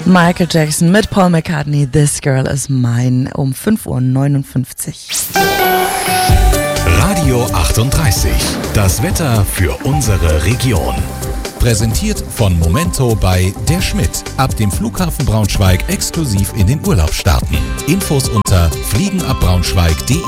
Michael Jackson mit Paul McCartney, This Girl Is Mine, um 5:59 Uhr. Radio 38, das Wetter für unsere Region. Präsentiert von Momento bei Der Schmidt. Ab dem Flughafen Braunschweig exklusiv in den Urlaub starten. Infos unter fliegenabbraunschweig.de.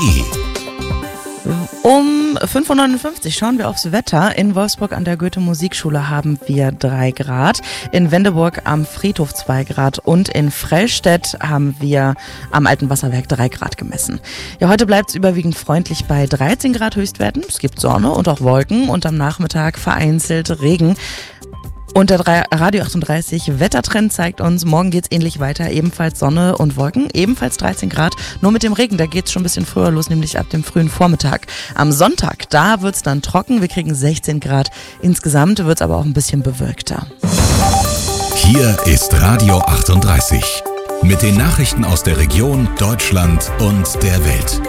Um 5:59 Uhr schauen wir aufs Wetter. In Wolfsburg an der Goethe-Musikschule haben wir 3 Grad, in Wendeburg am Friedhof 2 Grad und in Frellstedt haben wir am Alten Wasserwerk 3 Grad gemessen. Ja, heute bleibt es überwiegend freundlich bei 13 Grad Höchstwerten. Es gibt Sonne und auch Wolken und am Nachmittag vereinzelt Regen. Und der Radio 38 Wettertrend zeigt uns, morgen geht's ähnlich weiter, ebenfalls Sonne und Wolken, ebenfalls 13 Grad. Nur mit dem Regen, da geht's schon ein bisschen früher los, nämlich ab dem frühen Vormittag. Am Sonntag, da wird's dann trocken, wir kriegen 16 Grad. Insgesamt wird's aber auch ein bisschen bewölkter. Hier ist Radio 38 mit den Nachrichten aus der Region, Deutschland und der Welt.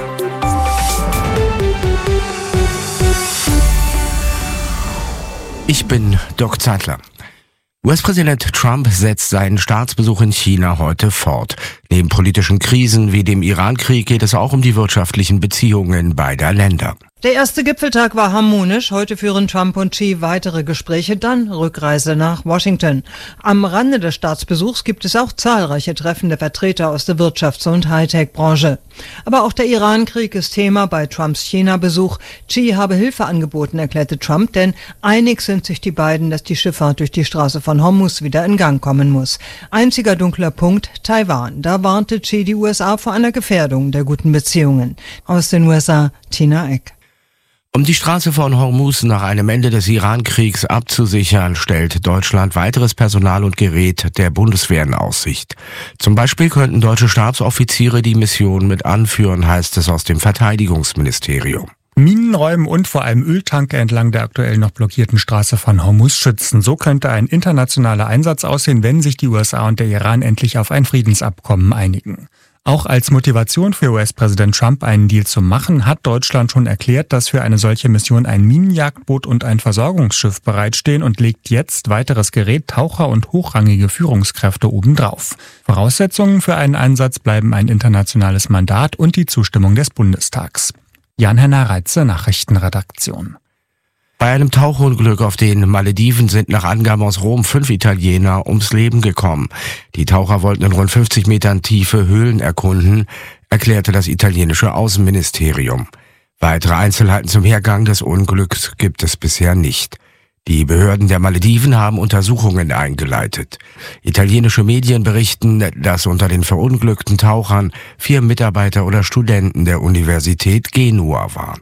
Ich bin Doc Zeitler. US-Präsident Trump setzt seinen Staatsbesuch in China heute fort. Neben politischen Krisen wie dem Iran-Krieg geht es auch um die wirtschaftlichen Beziehungen beider Länder. Der erste Gipfeltag war harmonisch. Heute führen Trump und Xi weitere Gespräche, dann Rückreise nach Washington. Am Rande des Staatsbesuchs gibt es auch zahlreiche Treffen der Vertreter aus der Wirtschafts- und Hightech-Branche. Aber auch der Iran-Krieg ist Thema bei Trumps China-Besuch. Xi habe Hilfe angeboten, erklärte Trump, denn einig sind sich die beiden, dass die Schifffahrt durch die Straße von Hormuz wieder in Gang kommen muss. Einziger dunkler Punkt, Taiwan. Da warnte Xi die USA vor einer Gefährdung der guten Beziehungen. Aus den USA, Tina Eck. Um die Straße von Hormuz nach einem Ende des Iran-Kriegs abzusichern, stellt Deutschland weiteres Personal und Gerät der Bundeswehr in Aussicht. Zum Beispiel könnten deutsche Stabsoffiziere die Mission mit anführen, heißt es aus dem Verteidigungsministerium. Minenräumen und vor allem Öltanker entlang der aktuell noch blockierten Straße von Hormuz schützen. So könnte ein internationaler Einsatz aussehen, wenn sich die USA und der Iran endlich auf ein Friedensabkommen einigen. Auch als Motivation für US-Präsident Trump, einen Deal zu machen, hat Deutschland schon erklärt, dass für eine solche Mission ein Minenjagdboot und ein Versorgungsschiff bereitstehen und legt jetzt weiteres Gerät, Taucher und hochrangige Führungskräfte obendrauf. Voraussetzungen für einen Einsatz bleiben ein internationales Mandat und die Zustimmung des Bundestags. Jan-Henner Reitze, Nachrichtenredaktion. Bei einem Tauchunglück auf den Malediven sind nach Angaben aus Rom 5 Italiener ums Leben gekommen. Die Taucher wollten in rund 50 Metern Tiefe Höhlen erkunden, erklärte das italienische Außenministerium. Weitere Einzelheiten zum Hergang des Unglücks gibt es bisher nicht. Die Behörden der Malediven haben Untersuchungen eingeleitet. Italienische Medien berichten, dass unter den verunglückten Tauchern 4 Mitarbeiter oder Studenten der Universität Genua waren.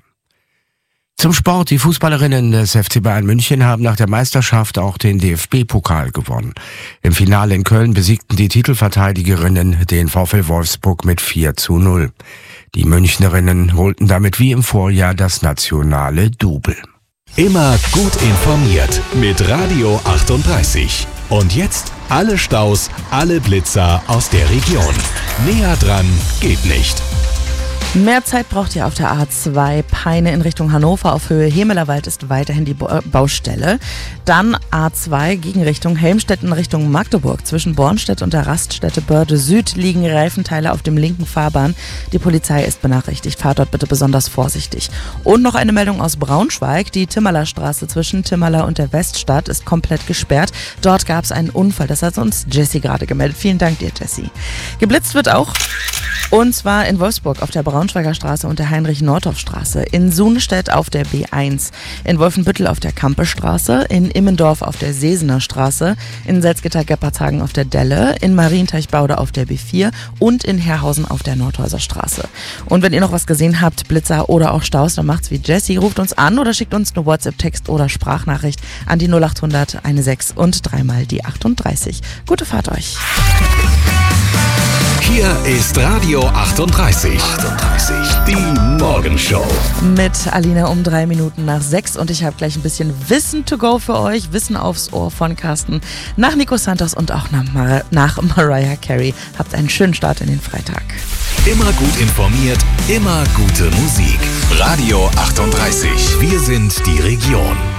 Zum Sport. Die Fußballerinnen des FC Bayern München haben nach der Meisterschaft auch den DFB-Pokal gewonnen. Im Finale in Köln besiegten die Titelverteidigerinnen den VfL Wolfsburg mit 4:0. Die Münchnerinnen holten damit wie im Vorjahr das nationale Double. Immer gut informiert mit Radio 38. Und jetzt alle Staus, alle Blitzer aus der Region. Näher dran geht nicht. Mehr Zeit braucht ihr auf der A2 Peine in Richtung Hannover. Auf Höhe Hemelerwald ist weiterhin die Baustelle. Dann A2 Gegenrichtung Helmstedt in Richtung Magdeburg. Zwischen Bornstedt und der Raststätte Börde Süd liegen Reifenteile auf dem linken Fahrbahn. Die Polizei ist benachrichtigt. Fahrt dort bitte besonders vorsichtig. Und noch eine Meldung aus Braunschweig. Die Timmerlerstraße zwischen Timmerler und der Weststadt ist komplett gesperrt. Dort gab es einen Unfall. Das hat uns Jessie gerade gemeldet. Vielen Dank dir, Jessie. Geblitzt wird auch. Und zwar in Wolfsburg auf der Braunschweiger Straße und der Heinrich-Nordhoff-Straße, in Sunestedt auf der B1, in Wolfenbüttel auf der Kampestraße, in Immendorf auf der Sesener Straße, in Salzgitter-Geppartshagen auf der Delle, in Marienteichbaude auf der B4 und in Herrhausen auf der Nordhäuser Straße. Und wenn ihr noch was gesehen habt, Blitzer oder auch Staus, dann macht's wie Jessie, ruft uns an oder schickt uns eine WhatsApp-Text oder Sprachnachricht an die 0800 16 und 3 die 38. Gute Fahrt euch. Hier ist Radio 38. Die Morgenshow. Mit Alina um 3 Minuten nach 6 und ich habe gleich ein bisschen Wissen to go für euch. Wissen aufs Ohr von Carsten nach Nico Santos und auch nach Mariah Carey. Habt einen schönen Start in den Freitag. Immer gut informiert, immer gute Musik. Radio 38. Wir sind die Region.